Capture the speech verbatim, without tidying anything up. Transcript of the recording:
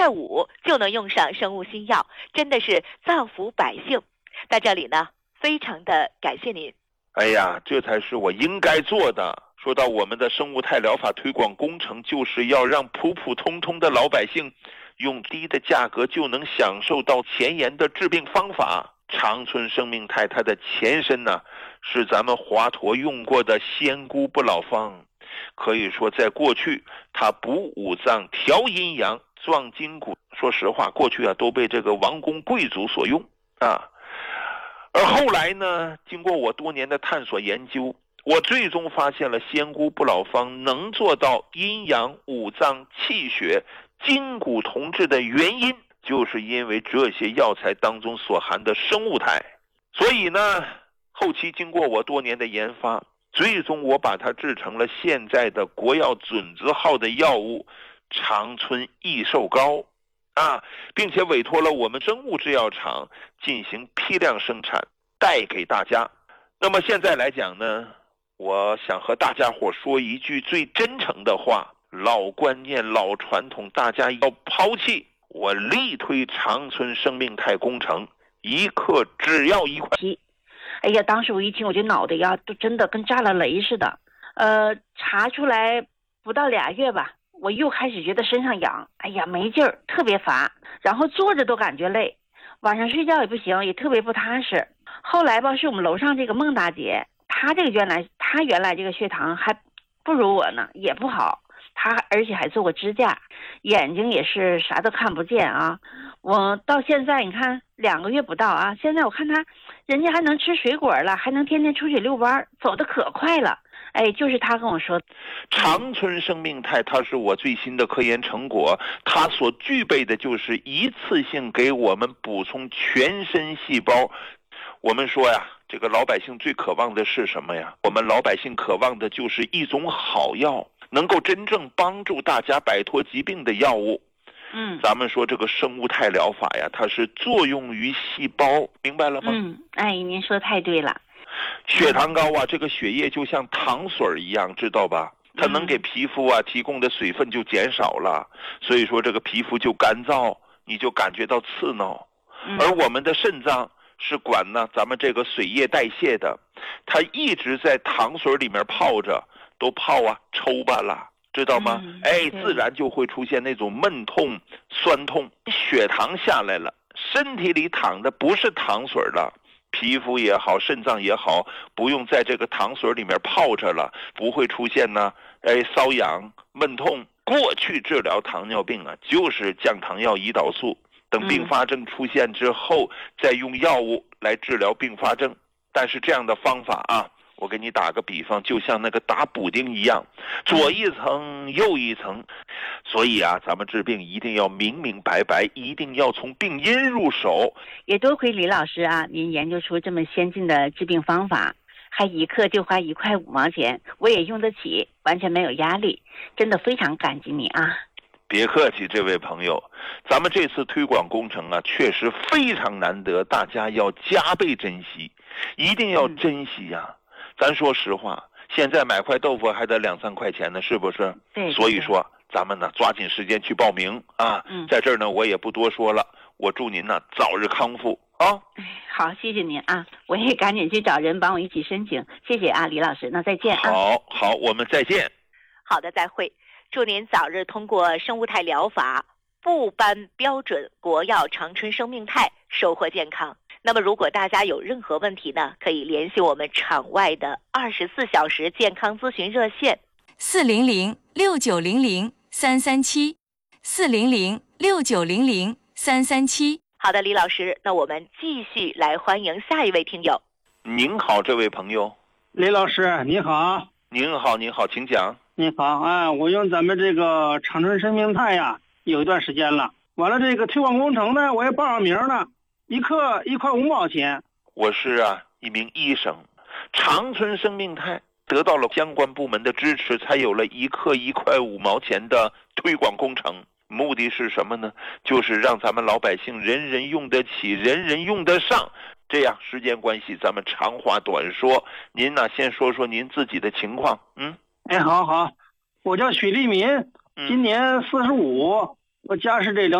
块五就能用上生物新药，真的是造福百姓。在这里呢，非常的感谢您。 哎呀，这才是我应该做的。说到我们的生物态疗法推广工程，就是要让普普通通的老百姓用低的价格就能享受到前沿的治病方法。长春生命态它的前身呢，是咱们华佗用过的仙姑不老方。可以说在过去它补五脏、调阴阳、壮筋骨，说实话过去啊都被这个王公贵族所用啊。而后来呢，经过我多年的探索研究，我最终发现了仙姑不老方能做到阴阳、五脏、气血、筋骨同治的原因，就是因为这些药材当中所含的生物态。所以呢，后期经过我多年的研发，最终我把它制成了现在的国药准字号的药物长春益寿膏啊，并且委托了我们生物制药厂进行批量生产，带给大家。那么现在来讲呢，我想和大家伙说一句最真诚的话，老观念、老传统，大家要抛弃。我力推长春生命态工程，一克只要一块。 哎呀，当时我一听，我这脑袋呀，都真的跟炸了雷似的。呃，查出来不到俩月吧，我又开始觉得身上痒，哎呀没劲儿，特别乏，然后坐着都感觉累，晚上睡觉也不行，也特别不踏实。后来吧，是我们楼上这个孟大姐，她这个原来她原来这个血糖还不如我呢，也不好，她而且还做过支架，眼睛也是啥都看不见啊。我到现在你看两个月不到啊，现在我看她人家还能吃水果了，还能天天出去遛弯，走得可快了。哎，就是他跟我说， 长春生命态它是我最新的科研成果，它所具备的就是一次性给我们补充全身细胞。我们说呀，这个老百姓最渴望的是什么呀？我们老百姓渴望的就是一种好药，能够真正帮助大家摆脱疾病的药物。 嗯， 咱们说这个生物态疗法呀，它是作用于细胞，明白了吗？ 嗯，哎，您说太对了。 血糖高啊，这个血液就像糖水一样，知道吧？它能给皮肤啊提供的水分就减少了，所以说这个皮肤就干燥，你就感觉到刺挠。而我们的肾脏是管呢咱们这个水液代谢的，它一直在糖水里面泡着，都泡啊抽巴了，知道吗？ 嗯、 哎，自然就会出现那种闷痛、酸痛，血糖下来了，身体里淌的不是糖水了。皮肤也好，肾脏也好，不用在这个糖水里面泡着了，不会出现呢，哎，瘙痒、闷痛。过去治疗糖尿病啊，就是降糖药、胰岛素，等并发症出现之后，嗯、再用药物来治疗并发症。但是这样的方法啊，我给你打个比方，就像那个打补丁一样，左一层右一层。所以啊，咱们治病一定要明明白白，一定要从病因入手。 也多亏李老师啊，您研究出这么先进的治病方法，还一克就花一块五毛钱，我也用得起，完全没有压力，真的非常感激你啊！ 别客气，这位朋友，咱们这次推广工程啊，确实非常难得，大家要加倍珍惜，一定要珍惜呀、啊！嗯、咱说实话，现在买块豆腐还得两三块钱呢，是不是？ 对。 所以说，咱们呢抓紧时间去报名啊！ 嗯， 在这儿呢，我也不多说了，我祝您呢早日康复啊！ 好，谢谢您啊！我也赶紧去找人帮我一起申请，谢谢啊，李老师，那再见啊！ 好，好，我们再见。 好的，再会。祝您早日通过生物态疗法部颁标准国药长春生命态，收获健康。那么如果大家有任何问题呢，可以联系我们场外的二十四小时健康咨询热线四零零六九零零三三七四零零六九零零三三七。 好的，李老师，那我们继续来欢迎下一位听友。 您好，这位朋友。 李老师你好。 您好，您好，请讲。 你好啊，我用咱们这个长春生命态呀，有一段时间了。完了，这个推广工程呢，我也报上名了，一克一块五毛钱。 我是啊一名医生，长春生命态得到了相关部门的支持，才有了一克一块五毛钱的推广工程。目的是什么呢？就是让咱们老百姓人人用得起，人人用得上。这样时间关系，咱们长话短说，您呢先说说您自己的情况。嗯， 哎，好好，我叫许立民，今年四十五，我家是这两。